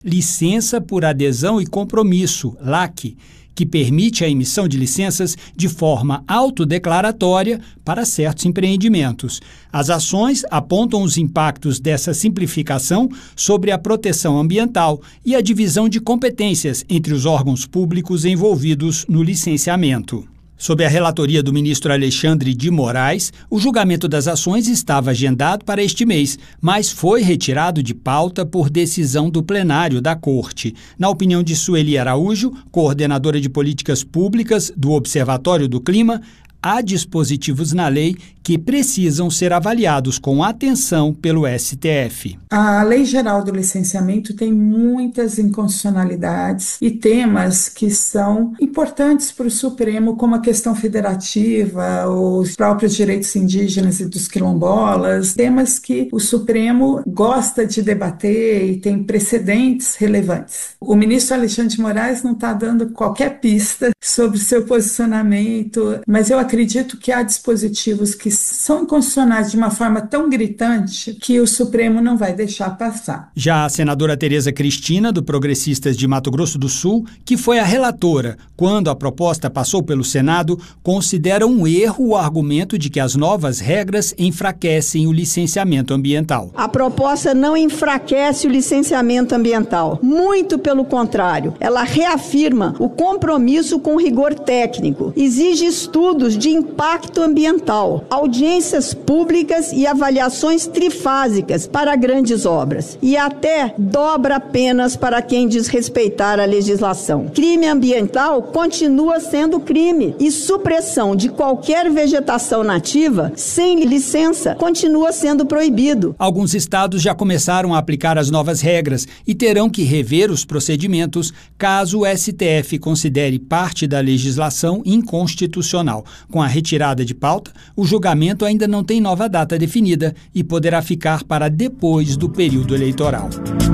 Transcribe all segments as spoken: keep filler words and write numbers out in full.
Licença por Adesão e Compromisso, L A C, que permite a emissão de licenças de forma autodeclaratória para certos empreendimentos. As ações apontam os impactos dessa simplificação sobre a proteção ambiental e a divisão de competências entre os órgãos públicos envolvidos no licenciamento. Sob a relatoria do ministro Alexandre de Moraes, o julgamento das ações estava agendado para este mês, mas foi retirado de pauta por decisão do plenário da Corte. Na opinião de Sueli Araújo, coordenadora de políticas públicas do Observatório do Clima, há dispositivos na lei que precisam ser avaliados com atenção pelo S T F. A Lei Geral do Licenciamento tem muitas inconstitucionalidades e temas que são importantes para o Supremo, como a questão federativa, os próprios direitos indígenas e dos quilombolas, temas que o Supremo gosta de debater e tem precedentes relevantes. O ministro Alexandre de Moraes não está dando qualquer pista sobre seu posicionamento, mas eu acredito que há dispositivos que são inconstitucionais de uma forma tão gritante que o Supremo não vai deixar passar. Já a senadora Tereza Cristina, do Progressistas de Mato Grosso do Sul, que foi a relatora quando a proposta passou pelo Senado, considera um erro o argumento de que as novas regras enfraquecem o licenciamento ambiental. A proposta não enfraquece o licenciamento ambiental. Muito pelo contrário, ela reafirma o compromisso com rigor técnico, exige estudos de impacto ambiental, audiências públicas e avaliações trifásicas para grandes obras, e até dobra penas para quem desrespeitar a legislação. Crime ambiental continua sendo crime e supressão de qualquer vegetação nativa sem licença continua sendo proibido. Alguns estados já começaram a aplicar as novas regras e terão que rever os procedimentos caso o S T F considere parte da legislação inconstitucional. Com a retirada de pauta, o julgamento ainda não tem nova data definida e poderá ficar para depois do período eleitoral.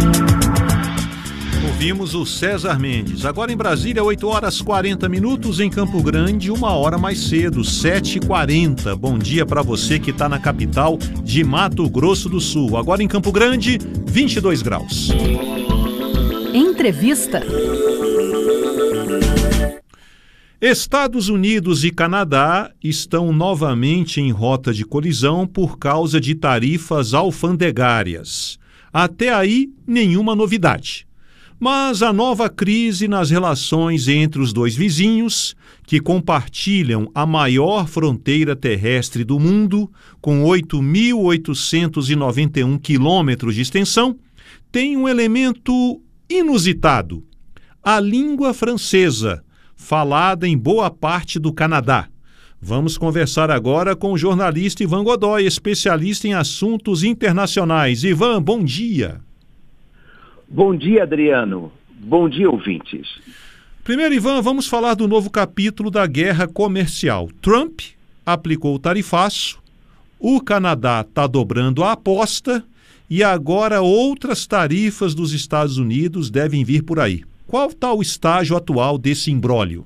Ouvimos o César Mendes. Agora em Brasília, oito horas e quarenta minutos, em Campo Grande, uma hora mais cedo, sete e quarenta. Bom dia para você que está na capital de Mato Grosso do Sul. Agora em Campo Grande, vinte e dois graus. Entrevista. Estados Unidos e Canadá estão novamente em rota de colisão por causa de tarifas alfandegárias. Até aí, nenhuma novidade. Mas a nova crise nas relações entre os dois vizinhos, que compartilham a maior fronteira terrestre do mundo, com oito mil oitocentos e noventa e um quilômetros de extensão, tem um elemento inusitado: a língua francesa, falada em boa parte do Canadá. Vamos conversar agora com o jornalista Ivan Godoy, especialista em assuntos internacionais. Ivan, bom dia. Bom dia, Adriano. Bom dia, ouvintes. Primeiro, Ivan, vamos falar do novo capítulo da guerra comercial. Trump aplicou o tarifaço, o Canadá está dobrando a aposta e agora outras tarifas dos Estados Unidos devem vir por aí. Qual está o estágio atual desse imbróglio?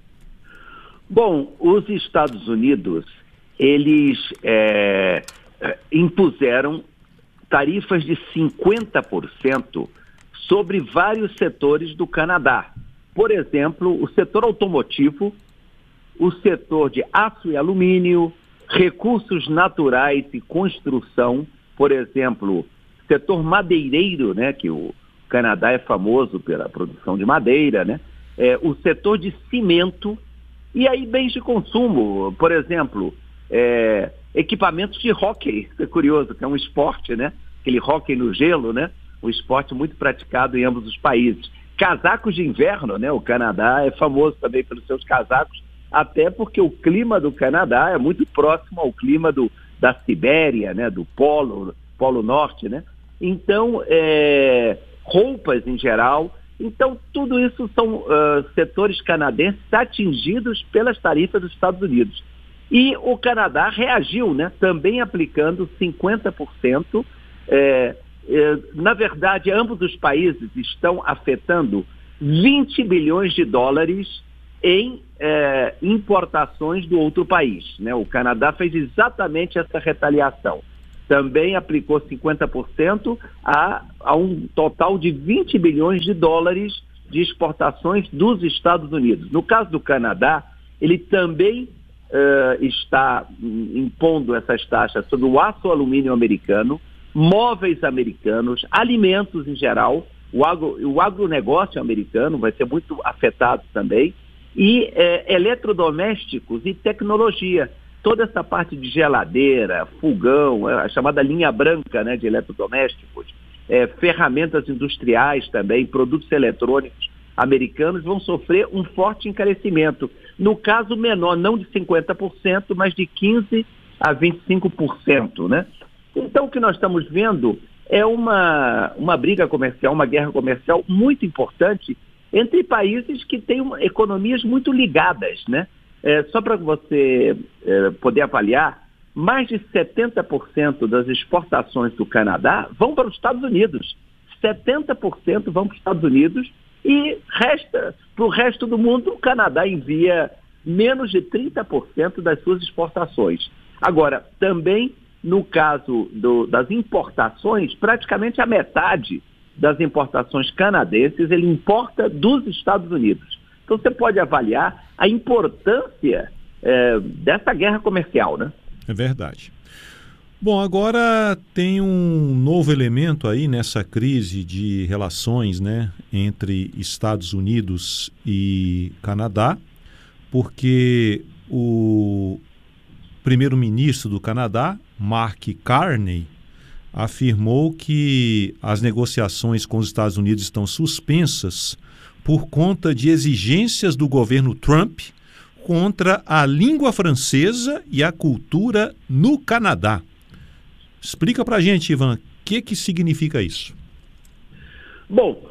Bom, os Estados Unidos, eles é, impuseram tarifas de cinquenta por cento sobre vários setores do Canadá. Por exemplo, o setor automotivo, o setor de aço e alumínio, recursos naturais e construção, por exemplo, setor madeireiro, né, que o Canadá é famoso pela produção de madeira, né? É, o setor de cimento e aí bens de consumo, por exemplo, é, equipamentos de hóquei, isso é curioso, que é um esporte, né? Aquele hóquei no gelo, né? Um esporte muito praticado em ambos os países. Casacos de inverno, né? O Canadá é famoso também pelos seus casacos, até porque o clima do Canadá é muito próximo ao clima do, da Sibéria, né? Do Polo, Polo Norte, né? Então, é... roupas em geral. Então, tudo isso são uh, setores canadenses atingidos pelas tarifas dos Estados Unidos. E o Canadá reagiu, né, também aplicando cinquenta por cento. É, é, na verdade, ambos os países estão afetando vinte bilhões de dólares em é, importações do outro país, né? O Canadá fez exatamente essa retaliação. também aplicou cinquenta por cento a, a um total de vinte bilhões de dólares de exportações dos Estados Unidos. No caso do Canadá, ele também uh, está impondo essas taxas sobre o aço alumínio americano, móveis americanos, alimentos em geral, o, agro, o agronegócio americano vai ser muito afetado também, e eh, eletrodomésticos e tecnologia. Toda essa parte de geladeira, fogão, a chamada linha branca, né, de eletrodomésticos, eh, ferramentas industriais também, produtos eletrônicos americanos vão sofrer um forte encarecimento. No caso menor, não de cinquenta por cento, mas de quinze a vinte e cinco por cento, né? Então, o que nós estamos vendo é uma, uma briga comercial, uma guerra comercial muito importante entre países que têm uma, economias muito ligadas, né? É, só para você é, poder avaliar, mais de setenta por cento das exportações do Canadá vão para os Estados Unidos. setenta por cento vão para os Estados Unidos e resta, para o resto do mundo, o Canadá envia menos de trinta por cento das suas exportações. Agora, também no caso do, das importações, praticamente a metade das importações canadenses ele importa dos Estados Unidos. Então você pode avaliar a importância é, dessa guerra comercial, né? É verdade. Bom, agora tem um novo elemento aí nessa crise de relações, né, entre Estados Unidos e Canadá, porque o primeiro-ministro do Canadá, Mark Carney, afirmou que as negociações com os Estados Unidos estão suspensas por conta de exigências do governo Trump contra a língua francesa e a cultura no Canadá. Explica para a gente, Ivan, o que, que significa isso? Bom,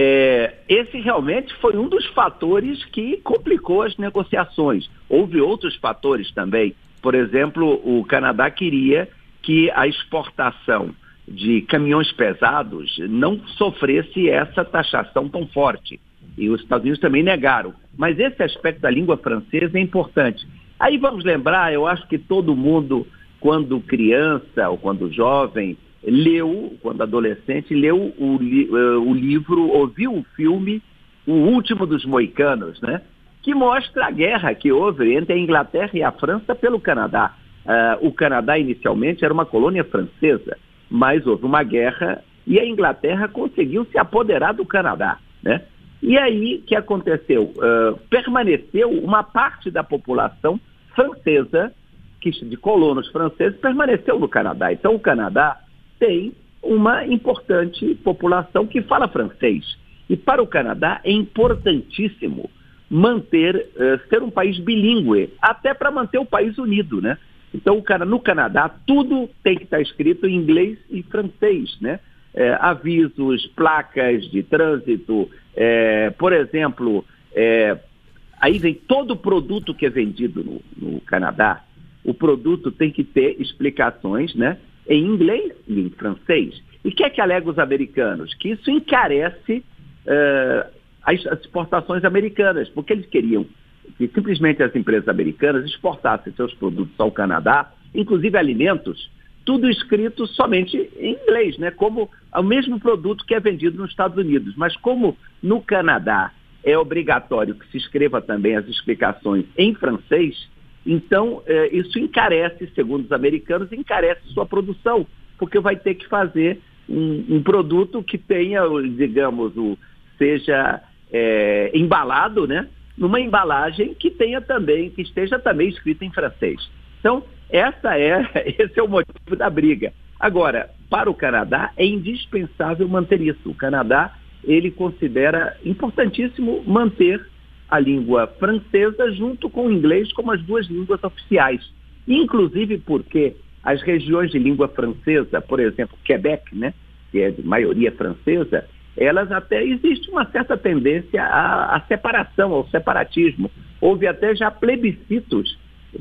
é, esse realmente foi um dos fatores que complicou as negociações. Houve outros fatores também. Por exemplo, o Canadá queria que a exportação de caminhões pesados não sofresse essa taxação tão forte. E os Estados Unidos também negaram. Mas esse aspecto da língua francesa é importante. Aí vamos lembrar, eu acho que todo mundo, quando criança ou quando jovem, leu, quando adolescente, leu o, li- o livro, ouviu o filme O Último dos Moicanos, né? Que mostra a guerra que houve entre a Inglaterra e a França pelo Canadá. Uh, o Canadá inicialmente era uma colônia francesa, mas houve uma guerra e a Inglaterra conseguiu se apoderar do Canadá, né? E aí, o que aconteceu? Uh, permaneceu uma parte da população francesa, que, de colonos franceses, permaneceu no Canadá. Então, o Canadá tem uma importante população que fala francês. E para o Canadá é importantíssimo manter, uh, ser um país bilíngue, até para manter o país unido, né? Então, no Canadá, tudo tem que estar escrito em inglês e francês, né? É, avisos, placas de trânsito, é, por exemplo, é, aí vem todo produto que é vendido no, no Canadá, o produto tem que ter explicações, né, em inglês e em francês. E o que é que alega os americanos? Que isso encarece é, as, as exportações americanas, porque eles queriam que simplesmente as empresas americanas exportassem seus produtos ao Canadá, inclusive alimentos, tudo escrito somente em inglês, né? Como o mesmo produto que é vendido nos Estados Unidos. Mas como no Canadá é obrigatório que se escreva também as explicações em francês, então eh, isso encarece, segundo os americanos, encarece sua produção, porque vai ter que fazer um, um produto que tenha, digamos, o, seja eh, embalado, né? Numa embalagem que tenha também, que esteja também escrita em francês. Então, essa é, esse é o motivo da briga. Agora, para o Canadá, é indispensável manter isso. O Canadá, ele considera importantíssimo manter a língua francesa junto com o inglês como as duas línguas oficiais. Inclusive porque as regiões de língua francesa, por exemplo, Quebec, né, que é de maioria francesa, elas até existe uma certa tendência à, à separação, ao separatismo. Houve até já plebiscitos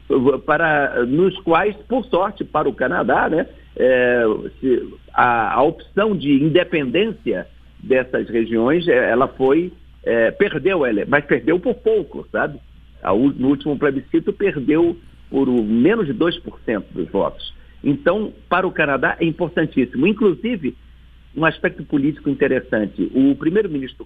para, nos quais, por sorte para o Canadá, né, é, se, a, a opção de independência dessas regiões, ela foi, é, perdeu, ela, mas perdeu por pouco, sabe? No último plebiscito perdeu por menos de dois por cento dos votos. Então, para o Canadá é importantíssimo. Inclusive, um aspecto político interessante. O primeiro-ministro